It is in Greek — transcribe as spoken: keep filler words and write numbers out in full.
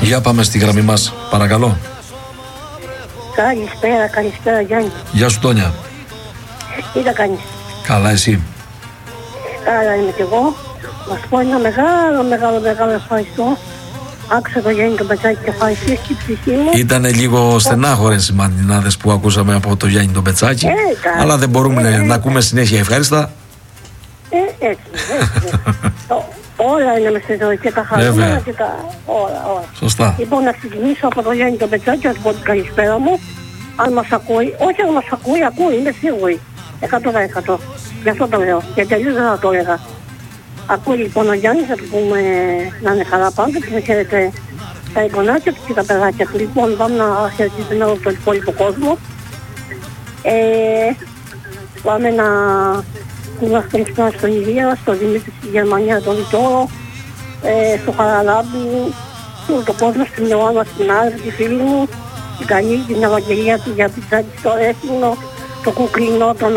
Για πάμε στη γραμμή μας, παρακαλώ. Καλησπέρα, καλησπέρα Γιάννη. Γεια σου Τόνια. Τι θα κάνεις? Καλά εσύ? Καλά είμαι κι εγώ. Να σου πω ένα μεγάλο, μεγάλο, μεγάλο ευχαριστώ. Άκουσα το Γιάννη τον Πετσάκη και ευχαριστήσω στην ψυχή μου. Ήτανε λίγο στενάχωρες οι μαντινάδες που ακούσαμε από το Γιάννη τον Πετσάκη. Ε, αλλά δεν μπορούμε ε, να, ε, να ακούμε συνέχεια ευχάριστα. Ε, έτσι, έτσι. το, όλα είναι μες στη ζωή και τα χαρούμενα και τα όλα, όλα. Σωστά. Λοιπόν, να ξεκινήσω από το Γιάννη τον Πετσάκη, να σου πω την καλησπέρα μου. Αν μας ακούει, όχι αν μας ακούει, ακούει, είμαι σίγουρη. εκατό τοις εκατό. Γι' αυτό το λέω. Γιατί αλλιώς δεν θα το έλεγα. Ακούει λοιπόν ο Γιάννης, να του πούμε να είναι καλά πάντα και να χαίρεται τα εγγονάκια του και τα παιδάκια του. Λοιπόν, πάμε να χαιρετήσουμε όλο τον υπόλοιπο κόσμο. Ε, πάμε να πούμε ευχαριστώ στον Ηλία, στον Δημήτρη στη Γερμανία, τον Βιτόρο, ε, στο Χαραλάμπη, στον το κόσμο, στην Ιωάννα, στην Άλβη, τη φίλη μου, την Καλή, την Ευαγγελία, την Γιαπιτζάκη, στο Έθινο, το Κουκρινό, τον